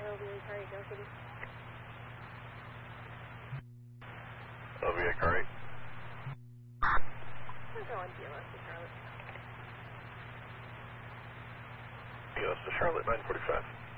LVA car 8, Del City. LVA car 8. We're going DLS to Charlotte. DLS to Charlotte, 945.